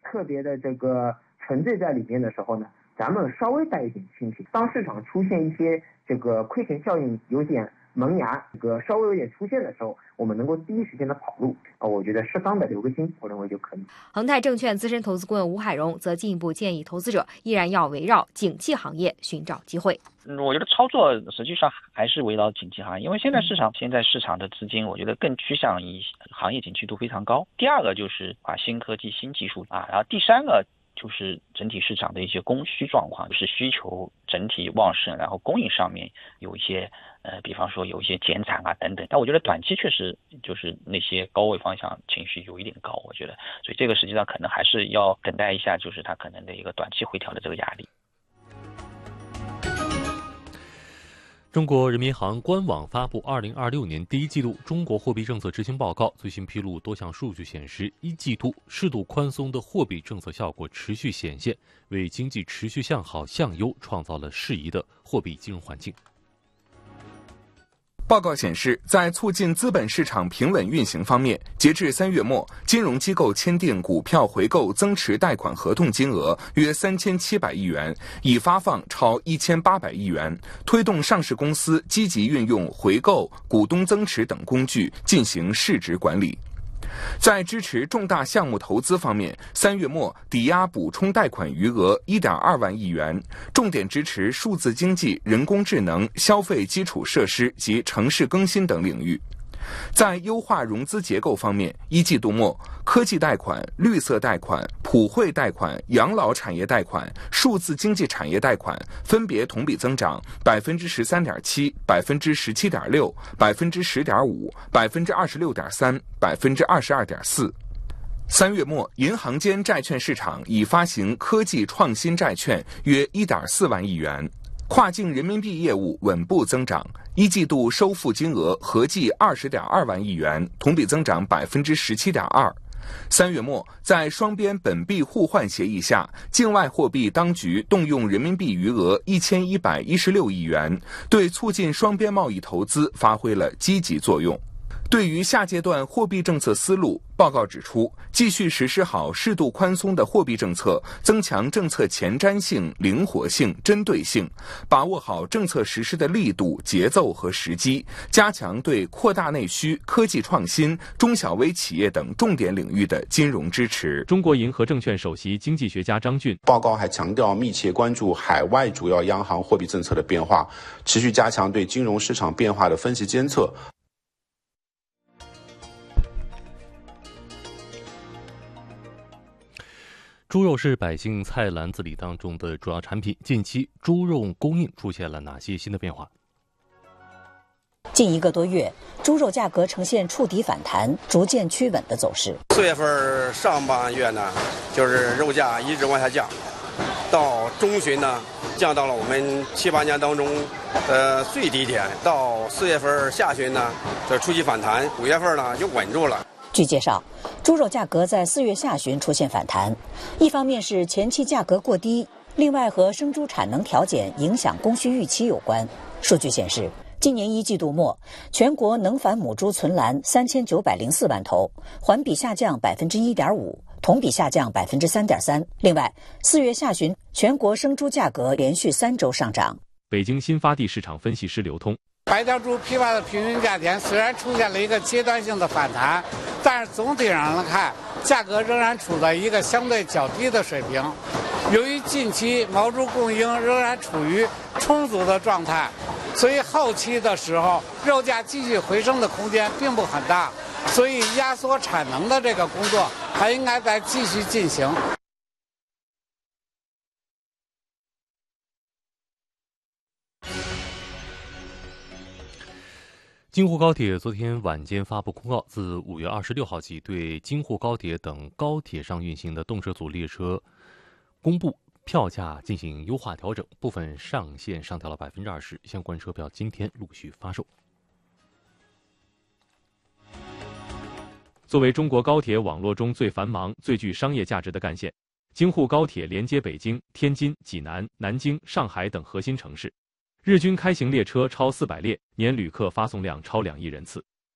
特别的这个沉醉在里面的时候呢，咱们稍微带一点清醒。当市场出现一些这个亏钱效应有点萌芽，这个稍微有点出现的时候，我们能够第一时间的跑路我觉得适当的留个心，我认为就可以。 恒泰证券资深投资顾问吴海荣则进一步建议投资者依然要围绕景气行业寻找机会。 我觉得操作实际上还是围绕景气行业，因为现在市场的资金，我觉得更趋向于行业景气度非常高。第二个就是新科技、新技术然后第三个就是整体市场的一些供需状况，就是需求整体旺盛，然后供应上面有一些比方说有一些减产等等。但我觉得短期确实就是那些高位方向情绪有一点高，我觉得，所以这个实际上可能还是要等待一下，就是它可能的一个短期回调的这个压力。 中国人民银行官网发布2026年第一季度中国货币政策执行报告，最新披露多项数据显示，一季度适度宽松的货币政策效果持续显现，为经济持续向好向优创造了适宜的货币金融环境。 报告显示，在促进资本市场平稳运行方面，截至3月末，金融机构签订股票回购增持贷款合同金额约3700亿元，已发放超1800亿元，推动上市公司积极运用回购、股东增持等工具进行市值管理。在支持重大项目投资方面，3月末抵押补充贷款余额1.2万亿元，重点支持数字经济、人工智能、消费基础设施及城市更新等领域。在优化融资结构方面，一季度末，科技贷款、绿色贷款、普惠贷款、养老产业贷款、数字经济产业贷款分别同比增长13.7%、17.6%、10.5%、26.3%、22.4%。3月末，银行间债券市场已发行科技创新债券约1.4万亿元。跨境人民币业务稳步增长，一季度收付金额合计20.2万亿元，同比增长17.2%。3月末，在双边本币互换协议下，境外货币当局动用人民币余额1116亿元，对促进双边贸易投资发挥了积极作用。对于下阶段货币政策思路，报告指出，继续实施好适度宽松的货币政策，增强政策前瞻性、灵活性、针对性，把握好政策实施的力度、节奏和时机，加强对扩大内需、科技创新、中小微企业等重点领域的金融支持。 中国银河证券首席经济学家张俊报告还强调，密切关注海外主要央行货币政策的变化，持续加强对金融市场变化的分析监测。 猪肉是百姓菜篮子里当中的主要产品，近期猪肉供应出现了哪些新的变化？ 近1个多月，猪肉价格呈现触底反弹、逐渐趋稳的走势。 4月份上半月呢，就是肉价一直往下降，到中旬呢，降到了我们7、8年当中最低点。到4月份下旬呢，这初期反弹，5月份呢就稳住了。 据介绍，猪肉价格在4月下旬出现反弹，一方面是前期价格过低，另外和生猪产能调减影响供需预期有关。数据显示，今年1季度末，全国能繁母猪存栏3904万头，环比下降1.5%，同比下降3.3%。另外，4月下旬，全国生猪价格连续3周上涨。 北京新发地市场分析师刘通。 白条猪批发的平均价钱虽然出现了一个阶段性的反弹，但是总体上来看，价格仍然处在一个相对较低的水平。由于近期毛猪供应仍然处于充足的状态，所以后期的时候肉价继续回升的空间并不很大，所以压缩产能的这个工作还应该再继续进行。 京沪高铁昨天晚间发布公告，自5月26号起，对京沪高铁等高铁上运行的动车组列车公布票价进行优化调整，部分上限上调了20%，相关车票今天陆续发售。作为中国高铁网络中最繁忙、最具商业价值的干线，京沪高铁连接北京、天津、济南、南京、上海等核心城市。日均开行列车超400列，年旅客发送量超2亿人次。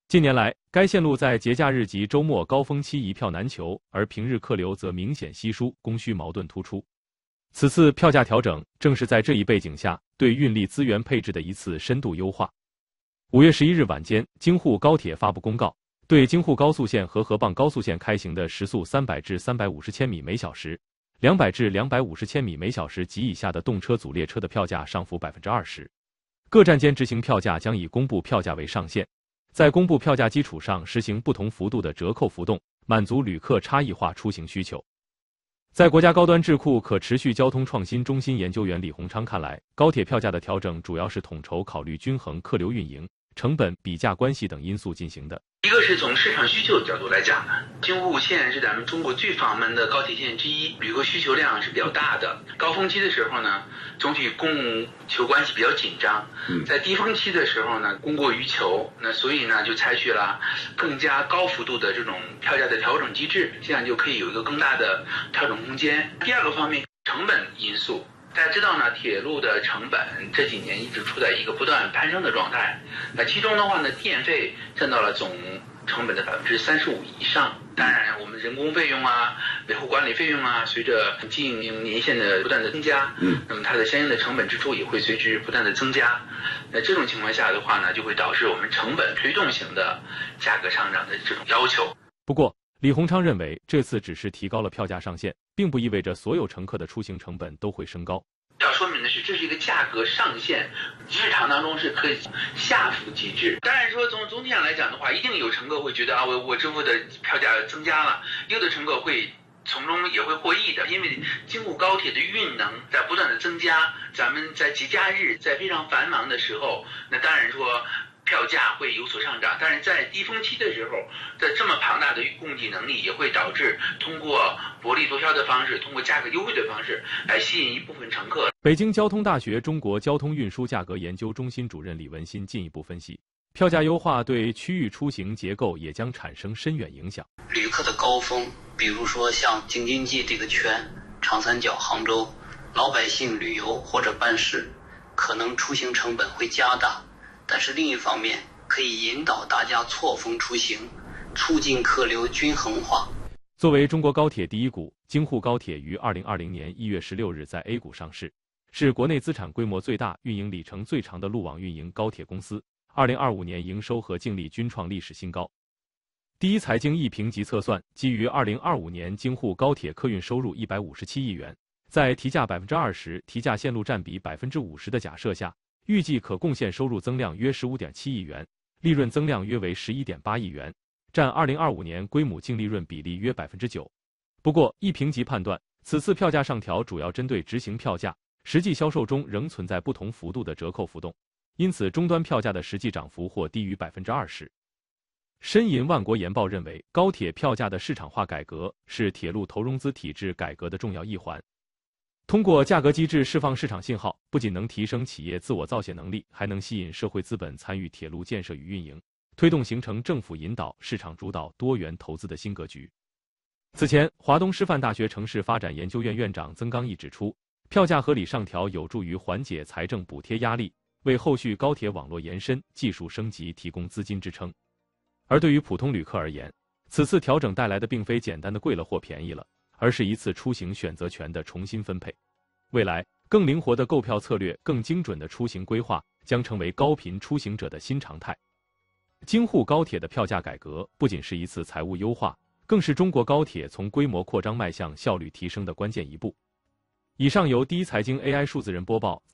近年来，该线路在节假日及周末高峰期一票难求，而平日客流则明显稀疏，供需矛盾突出。此次票价调整正是在这一背景下对运力资源配置的一次深度优化。5月11日晚间，京沪高铁发布公告，对京沪高速线和河蚌高速线开行的时速300至350千米每小时、200至250千米每小时及以下的动车组列车的票价上浮20%。各站间执行票价将以公布票价为上限，在公布票价基础上实行不同幅度的折扣浮动，满足旅客差异化出行需求。在国家高端智库可持续交通创新中心研究员李洪昌看来，高铁票价的调整主要是统筹考虑均衡客流运营、成本比价关系等因素进行的。 一个是从市场需求角度来讲呢，京沪线是咱们中国最访门的高铁线之一，旅客需求量是比较大的。高峰期的时候呢，总体供求关系比较紧张，在低峰期的时候呢，供过于求，那所以呢就采取了更加高幅度的这种票价的调整机制，这样就可以有一个更大的调整空间。第二个方面，成本因素。大家知道呢，铁路的成本这几年一直处在一个不断攀升的状态。那其中的话呢，电费占到了总成本的35%以上。当然，我们人工费用啊、维护管理费用啊，随着经营年限的不断的增加，那么它的相应的成本支出也会随之不断的增加。那这种情况下的话呢，就会导致我们成本推动型的价格上涨的这种要求。 不过，李洪昌认为，这次只是提高了票价上限，并不意味着所有乘客的出行成本都会升高。 要说明的是，这是一个价格上限，日常当中是可以下浮机制。当然说，从总体上来讲的话，一定有乘客会觉得啊，我支付的票价增加了，有的乘客会从中也会获益的，因为京沪高铁的运能在不断的增加，咱们在节假日，在非常繁忙的时候，那当然说票价会有所上涨，但是在低峰期的时候，在这么庞大的供给能力，也会导致通过薄利多销的方式，通过价格优惠的方式来吸引一部分乘客。 北京交通大学中国交通运输价格研究中心主任李文新进一步分析，票价优化对区域出行结构也将产生深远影响。 旅客的高峰，比如说像京津冀这个圈、长三角、杭州，老百姓旅游或者办事，可能出行成本会加大。但是另一方面，可以引导大家错峰出行，促进客流均衡化。 作为中国高铁第一股，京沪高铁于2020年1月16日在 A 股上市，是国内资产规模最大、运营里程最长的路网运营高铁公司。2025年营收和净利均创历史新高。第一财经一评级测算，基于2025年京沪高铁客运收入157亿元，在提价20%、提价线路占比50%的假设下，预计可贡献收入增量约15.7亿元，利润增量约为11.8亿元，占2025年归母净利润比例约9%。不过，一评级判断，此次票价上调主要针对执行票价，实际销售中仍存在不同幅度的折扣浮动，因此终端票价的实际涨幅或低于20%。申银万国研报认为，高铁票价的市场化改革是铁路投融资体制改革的重要一环。通过价格机制释放市场信号，不仅能提升企业自我造血能力，还能吸引社会资本参与铁路建设与运营，推动形成政府引导、市场主导、多元投资的新格局。此前，华东师范大学城市发展研究院院长曾刚毅指出，票价合理上调有助于缓解财政补贴压力，为后续高铁网络延伸、技术升级提供资金支撑。而对于普通旅客而言，此次调整带来的并非简单的贵了或便宜了，而是一次出行选择权的重新分配。未来，更灵活的购票策略、更精准的出行规划将成为高频出行者的新常态。京沪高铁的票价改革不仅是一次财务优化，更是中国高铁从规模扩张迈向效率提升的关键一步。以上由第一财经 AI 数字人播报。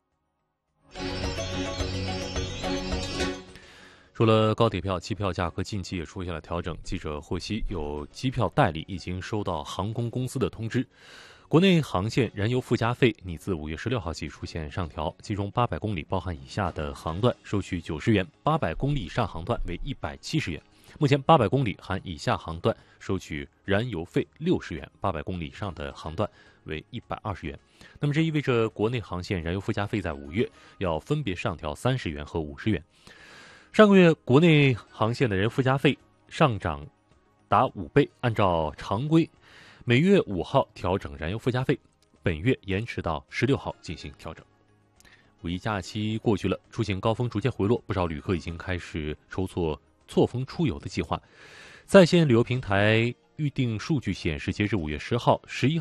除了高铁票，机票价格近期也出现了调整。记者获悉，有机票代理已经收到航空公司的通知，国内航线燃油附加费拟自5月16号起出现上调，其中800公里包含以下的航段收取90元，800公里以上航段为170元。目前800公里含以下航段收取燃油费60元，800公里以上的航段为120元。那么这意味着国内航线燃油附加费在5月要分别上调30元和50元。上个月国内航线的燃油附加费上涨达5倍，按照常规每月5号调整燃油附加费，本月延迟到16号进行调整。五一假期过去了，出行高峰逐渐回落，不少旅客已经开始筹措错峰出游的计划。在线旅游平台预订数据显示，截至5月10号、11